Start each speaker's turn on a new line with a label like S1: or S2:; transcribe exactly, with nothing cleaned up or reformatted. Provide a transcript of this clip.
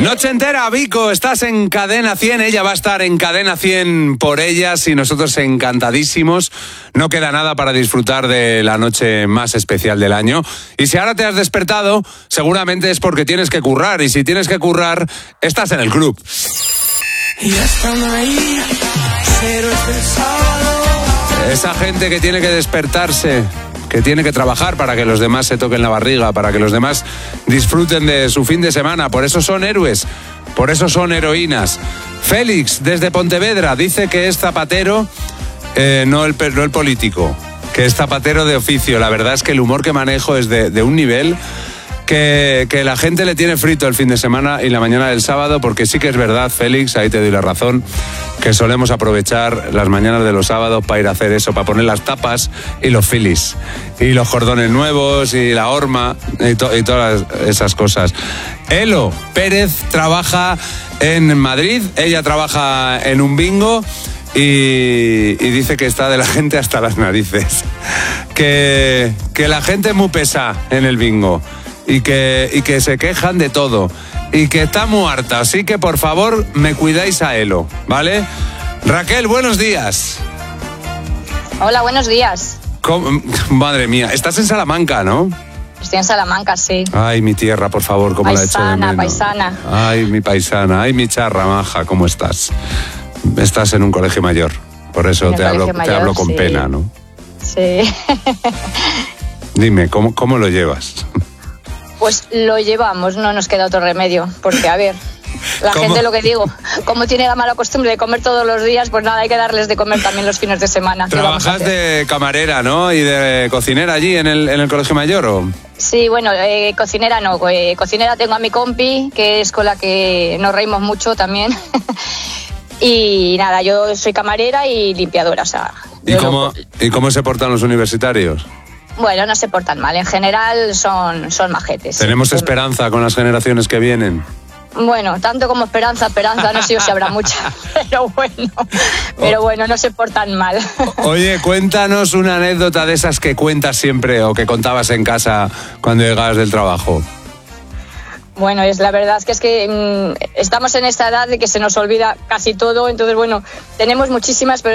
S1: Noche entera, Vico, estás en Cadena cien, ella va a estar en Cadena cien por ellas y nosotros encantadísimos. No queda nada para disfrutar de la noche más especial del año. Y si ahora te has despertado, seguramente es porque tienes que currar. Y si tienes que currar, estás en el club.
S2: Y están ahí, cero es el sábado.
S1: Esa gente que tiene que despertarse, que tiene que trabajar para que los demás se toquen la barriga, para que los demás disfruten de su fin de semana. Por eso son héroes, por eso son heroínas. Félix, desde Pontevedra, dice que es zapatero, eh, no, el, no el político, que es zapatero de oficio. La verdad es que el humor que manejo es de, de un nivel que, que la gente le tiene frito el fin de semana y la mañana del sábado, porque sí que es verdad, Félix, ahí te doy la razón, que solemos aprovechar las mañanas de los sábados para ir a hacer eso, para poner las tapas y los filis, y los cordones nuevos, y la horma, y, to- y todas esas cosas. Elo Pérez trabaja en Madrid, ella trabaja en un bingo, y, y dice que está de la gente hasta las narices. Que, que la gente es muy pesada en el bingo, y que, y que se quejan de todo. Y que está muy harta, así que por favor me cuidáis a Elo, ¿vale? Raquel, buenos días.
S3: Hola, buenos días.
S1: ¿Cómo? Madre mía, estás en Salamanca, ¿no?
S3: Estoy en Salamanca, sí.
S1: Ay, mi tierra, por favor, cómo la echo de
S3: Paisana,
S1: menos.
S3: paisana.
S1: Ay, mi paisana, ay, mi charra maja, ¿cómo estás? Estás en un colegio mayor, por eso
S3: En el
S1: te hablo,
S3: colegio
S1: te
S3: mayor,
S1: hablo con
S3: sí.
S1: pena, ¿no?
S3: Sí.
S1: Dime, ¿cómo, cómo lo llevas?
S3: Pues lo llevamos, no nos queda otro remedio. Porque, a ver, la
S1: ¿Cómo?
S3: gente, lo que digo, como tiene la mala costumbre de comer todos los días, pues nada, hay que darles de comer también los fines de semana. ¿Qué vamos a
S1: ¿Trabajas
S3: hacer?
S1: de camarera, no? ¿Y de cocinera allí en el, en el colegio mayor, o...?
S3: Sí, bueno, eh, cocinera no. Eh, cocinera tengo a mi compi, que es con la que nos reímos mucho también. Y nada, yo soy camarera y limpiadora, o sea...
S1: ¿Y
S3: yo
S1: cómo,
S3: lo-
S1: ¿Y cómo se portan los universitarios?
S3: Bueno, no se portan mal. En general son, son majetes.
S1: ¿Tenemos
S3: Sí.
S1: esperanza con las generaciones que vienen?
S3: Bueno, tanto como esperanza, esperanza, no sé yo si habrá mucha, pero bueno, pero bueno, no se portan mal.
S1: Oye, cuéntanos una anécdota de esas que cuentas siempre o que contabas en casa cuando llegabas del trabajo.
S3: Bueno, es la verdad es que es que mmm, estamos en esta edad de que se nos olvida casi todo, entonces bueno, tenemos muchísimas, pero